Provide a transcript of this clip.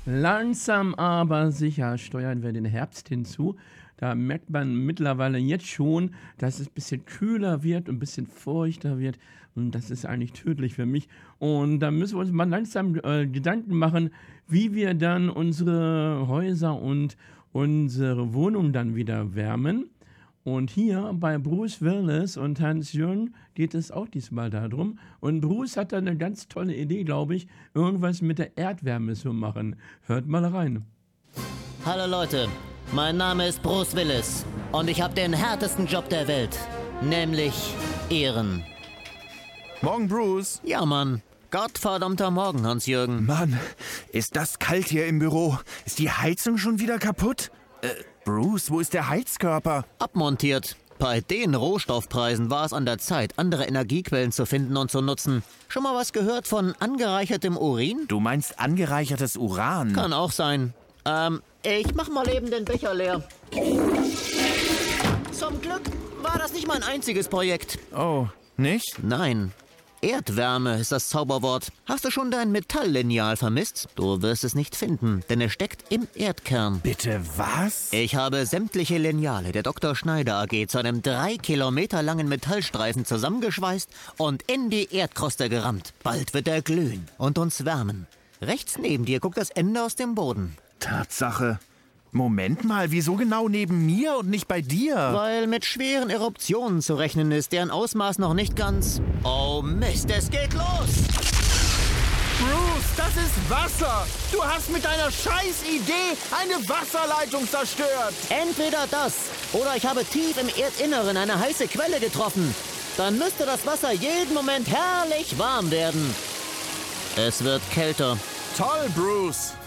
Langsam aber sicher steuern wir den Herbst hinzu. Da merkt man mittlerweile jetzt schon, dass es ein bisschen kühler wird und ein bisschen feuchter wird. Und das ist eigentlich tödlich für mich. Und da müssen wir uns mal langsam Gedanken machen, wie wir dann unsere Häuser und unsere Wohnung dann wieder wärmen. Und hier bei Bruce Willis und Hans-Jürgen geht es auch diesmal darum. Und Bruce hat da eine ganz tolle Idee, glaube ich, irgendwas mit der Erdwärme zu machen. Hört mal rein. Hallo Leute, mein Name ist Bruce Willis und ich habe den härtesten Job der Welt, nämlich Ehren. Morgen, Bruce. Ja, Mann. Gottverdammter Morgen, Hans-Jürgen. Mann, ist das kalt hier im Büro. Ist die Heizung schon wieder kaputt? Bruce, wo ist der Heizkörper? Abmontiert. Bei den Rohstoffpreisen war es an der Zeit, andere Energiequellen zu finden und zu nutzen. Schon mal was gehört von angereichertem Urin? Du meinst angereichertes Uran? Kann auch sein. Ich mach mal eben den Becher leer. Zum Glück war das nicht mein einziges Projekt. Oh, nicht? Nein. Erdwärme ist das Zauberwort. Hast du schon dein Metalllineal vermisst? Du wirst es nicht finden, denn es steckt im Erdkern. Bitte was? Ich habe sämtliche Lineale der Dr. Schneider AG zu einem 3 Kilometer langen Metallstreifen zusammengeschweißt und in die Erdkruste gerammt. Bald wird er glühen und uns wärmen. Rechts neben dir guckt das Ende aus dem Boden. Tatsache. Moment mal, wieso genau neben mir und nicht bei dir? Weil mit schweren Eruptionen zu rechnen ist, deren Ausmaß noch nicht ganz... Oh Mist, es geht los! Bruce, das ist Wasser! Du hast mit deiner Scheißidee eine Wasserleitung zerstört! Entweder das, oder ich habe tief im Erdinneren eine heiße Quelle getroffen. Dann müsste das Wasser jeden Moment herrlich warm werden. Es wird kälter. Toll, Bruce!